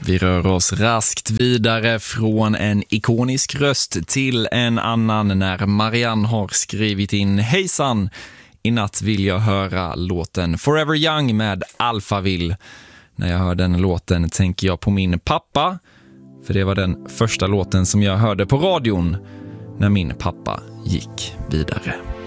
Vi rör oss raskt vidare från en ikonisk röst till en annan när Marianne har skrivit in: Hejsan, i natt vill jag höra låten Forever Young med Alphaville. När jag hör den låten tänker jag på min pappa, för det var den första låten som jag hörde på radion när min pappa gick vidare.